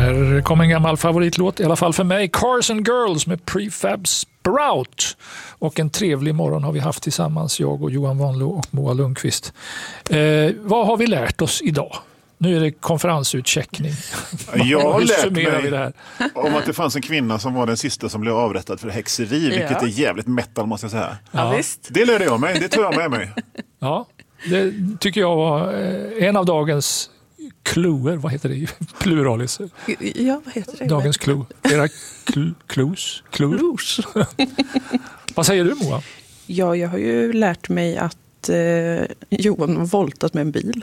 Här kommer en gammal favoritlåt, i alla fall för mig. Cars and Girls med Prefab Sprout. Och en trevlig morgon har vi haft tillsammans, jag och Johan Wanlo och Moa Lundqvist. Vad har vi lärt oss idag? Nu är det konferensutcheckning. Jag har lärt mig det här om att det fanns en kvinna som var den sista som blev avrättad för häxeri, vilket är jävligt metal, måste jag säga. Ja, visst. Det lärde jag mig, det tar jag med mig. Ja, det tycker jag var en av dagens cluer, vad heter det? Pluralis. Ja, vad heter det? Dagens clue. Era clues? Vad säger du, Moa? Ja, jag har ju lärt mig att Johan har voltat med en bil.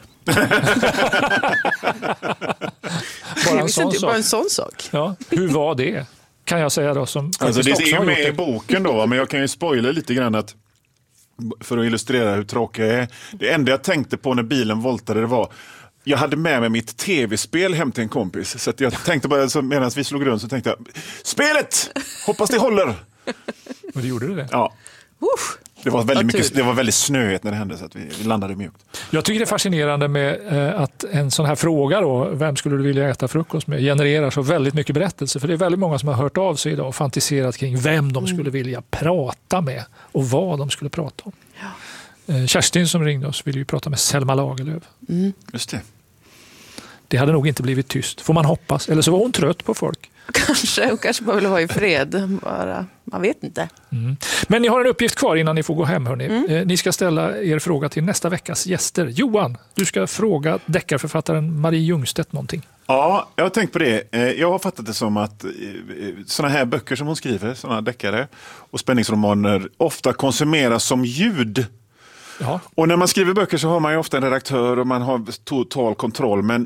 Bara en sån sak. Ja, hur var det? Kan jag säga då, som alltså det är ju med i boken då, men jag kan ju spoila lite grann att för att illustrera hur tråkig jag är. Det enda jag tänkte på när bilen voltade, det var jag hade med mig mitt tv-spel hem till en kompis. Så att jag tänkte bara, medan vi slog runt så tänkte jag, spelet! Hoppas det håller! Och det gjorde det? Ja. Det var väldigt snöigt när det hände, så att vi landade mjukt. Jag tycker det är fascinerande med att en sån här fråga då, vem skulle du vilja äta frukost med, genererar så väldigt mycket berättelser. För det är väldigt många som har hört av sig idag och fantiserat kring vem de skulle vilja prata med och vad de skulle prata om. Ja. Kerstin som ringde oss ville ju prata med Selma Lagerlöf. Just det. Det hade nog inte blivit tyst, får man hoppas. Eller så var hon trött på folk. Hon kanske bara vill vara i fred. Bara, man vet inte. Men ni har en uppgift kvar innan ni får gå hem, hörni. Ni ska ställa er fråga till nästa veckas gäster. Johan, du ska fråga deckarförfattaren Marie Ljungstedt någonting. Ja, jag har tänkt på det. Jag har fattat det som att såna här böcker som hon skriver, såna deckare och spänningsromaner, ofta konsumeras som ljud. Ja. Och när man skriver böcker så har man ju ofta en redaktör och man har total kontroll, men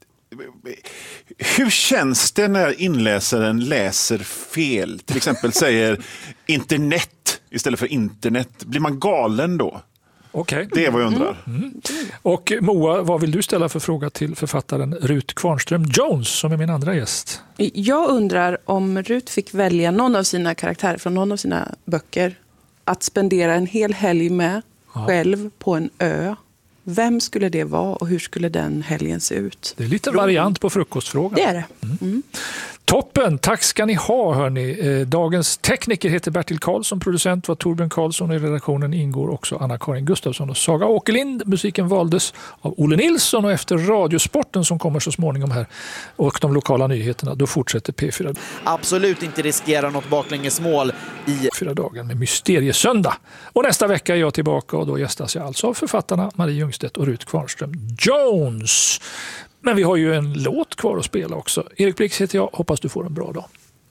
hur känns det när inläsaren läser fel? Till exempel säger internet istället för internet. Blir man galen då? Okay. Det är vad jag undrar. Och Moa, vad vill du ställa för fråga till författaren Ruth Kvarnström Jones som är min andra gäst? Jag undrar om Ruth fick välja någon av sina karaktärer från någon av sina böcker att spendera en hel helg med själv på en ö. Vem skulle det vara och hur skulle den helgen se ut? Det är lite variant på frukostfrågan. Det är det. Toppen, tack ska ni ha, hörni. Dagens tekniker heter Bertil Karlsson, producent var Torbjörn Karlsson och i redaktionen ingår också Anna-Karin Gustafsson och Saga Åkerlind. Musiken valdes av Olle Nilsson och efter Radiosporten som kommer så småningom här och de lokala nyheterna, då fortsätter P4. Absolut inte riskera något baklängesmål i 4 dagar med Mysteriesöndag. Och nästa vecka är jag tillbaka och då gästas jag alltså av författarna Marie Ljungstedt och Ruth Kvarnström Jones. Men vi har ju en låt kvar att spela också. Erik Blix heter jag. Hoppas du får en bra dag.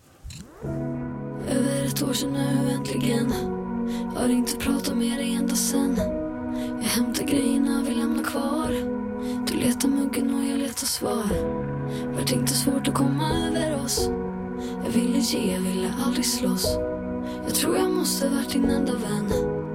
Över ett år sedan nu äntligen. Har inte pratat med dig ända sen. Jag hämtar grejerna, vi lämnar kvar. Du letar muggen och jag letar svar. Vart inte svårt att komma över oss. Jag ville ge, ville aldrig slåss. Jag tror jag måste varit din enda vän.